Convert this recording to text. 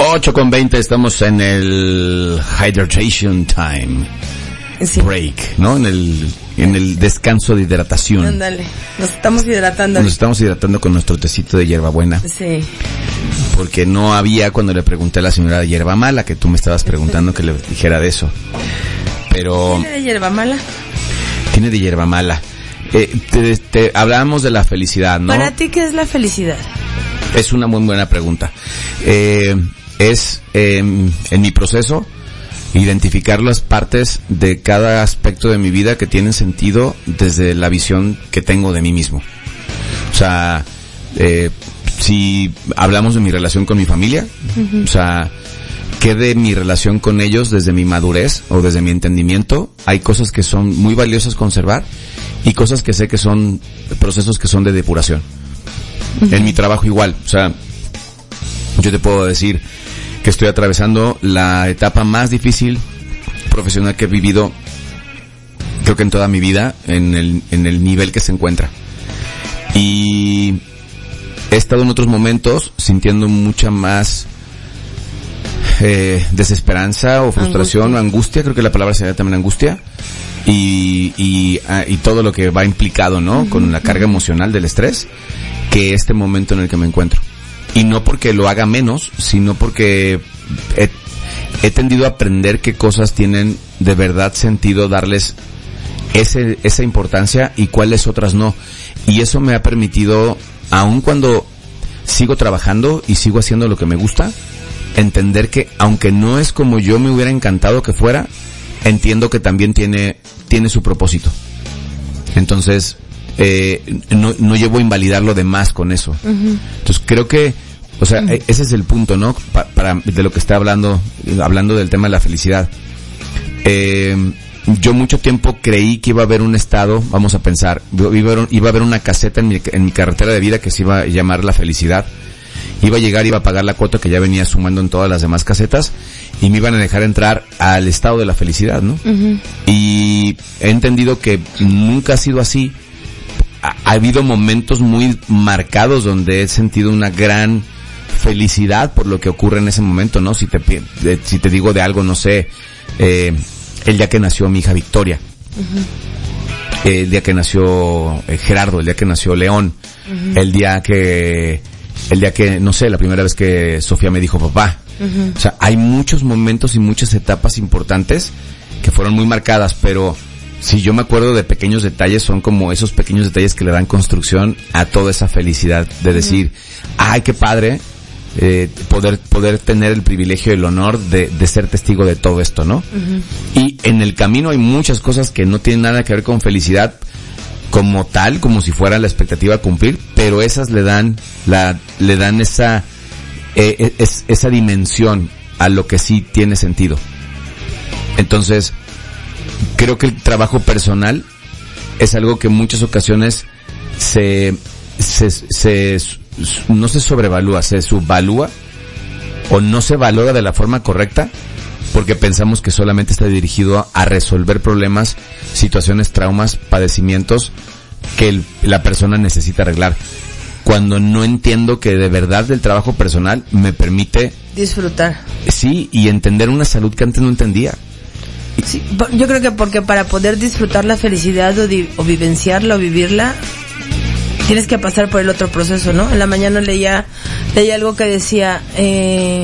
8:20, estamos en el Hydration Time. Sí. Break, ¿no? En el descanso de hidratación. Ándale, nos estamos hidratando. Nos estamos hidratando con nuestro tecito de hierbabuena. Sí. Porque no había cuando le pregunté a la señora de hierba mala, que tú me estabas preguntando que le dijera de eso. Pero... ¿Tiene de hierba mala? Tiene de hierba mala. Hablábamos de la felicidad, ¿no? ¿Para ti qué es la felicidad? Es una muy buena pregunta. Es en mi proceso identificar las partes de cada aspecto de mi vida que tienen sentido desde la visión que tengo de mí mismo. O sea, si hablamos de mi relación con mi familia, uh-huh. O sea, que de mi relación con ellos desde mi madurez o desde mi entendimiento, hay cosas que son muy valiosas conservar y cosas que sé que son procesos que son de depuración. Uh-huh. En mi trabajo igual, o sea, yo te puedo decir que estoy atravesando la etapa más difícil profesional que he vivido, creo que en toda mi vida, en el nivel que se encuentra. Y he estado en otros momentos sintiendo mucha más desesperanza o frustración o angustia, creo que la palabra sería también angustia, y todo lo que va implicado, ¿no? Uh-huh. Con la carga emocional del estrés, que este momento en el que me encuentro. Y no porque lo haga menos, sino porque he tendido a aprender qué cosas tienen de verdad sentido darles esa importancia y cuáles otras no. Y eso me ha permitido, aun cuando sigo trabajando y sigo haciendo lo que me gusta, entender que aunque no es como yo me hubiera encantado que fuera, entiendo que también tiene su propósito. Entonces, no llevo a invalidar lo demás con eso. Uh-huh. Entonces creo que, o sea, uh-huh. Ese es el punto, ¿no? De lo que está hablando del tema de la felicidad. Yo mucho tiempo creí que iba a haber un estado, vamos a pensar, iba a haber una caseta en mi carretera de vida que se iba a llamar la felicidad. Iba a llegar, iba a pagar la cuota que ya venía sumando en todas las demás casetas y me iban a dejar entrar al estado de la felicidad, ¿no? Uh-huh. Y he entendido que nunca ha sido así. Ha habido momentos muy marcados donde he sentido una gran felicidad por lo que ocurre en ese momento, ¿no? Si te digo de algo, no sé, el día que nació mi hija Victoria, uh-huh. El día que nació Gerardo, el día que nació León, uh-huh. el día que, no sé, la primera vez que Sofía me dijo papá. Uh-huh. O sea, hay muchos momentos y muchas etapas importantes que fueron muy marcadas, pero si yo me acuerdo de pequeños detalles, son como esos pequeños detalles que le dan construcción a toda esa felicidad de decir, ay, qué padre, poder tener el privilegio y el honor de ser testigo de todo esto, ¿no? Uh-huh. Y en el camino hay muchas cosas que no tienen nada que ver con felicidad como tal, como si fuera la expectativa a cumplir, pero esas le dan esa dimensión a lo que sí tiene sentido. Entonces, creo que el trabajo personal es algo que en muchas ocasiones no se sobrevalúa, se subvalúa o no se valora de la forma correcta porque pensamos que solamente está dirigido a resolver problemas, situaciones, traumas, padecimientos que la persona necesita arreglar. Cuando no entiendo que de verdad el trabajo personal me permite disfrutar. Sí, y entender una salud que antes no entendía. Sí, yo creo que porque para poder disfrutar la felicidad o vivenciarla o vivirla, tienes que pasar por el otro proceso, ¿no? En la mañana leía algo que decía,